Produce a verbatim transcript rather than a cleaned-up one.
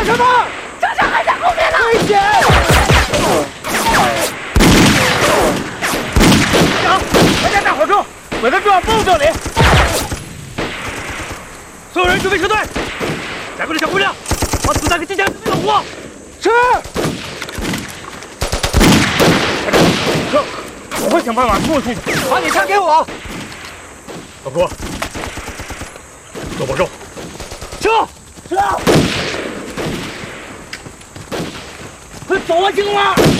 什么？张强还在后面呢！危险！长，快点大火车，我在重要包这里。所有人准备撤退，下面的小姑娘，把子弹给机枪子弹火。是。撤，我会想办法拖出去。把你枪给我。老哥，多保重。撤。是啊。快走啊，青蛙！